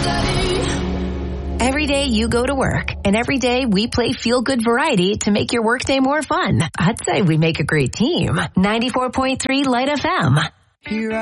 Every day you go to work, and every day we play feel-good variety to make your workday more fun. I'd say we make a great team. 94.3 Light FM.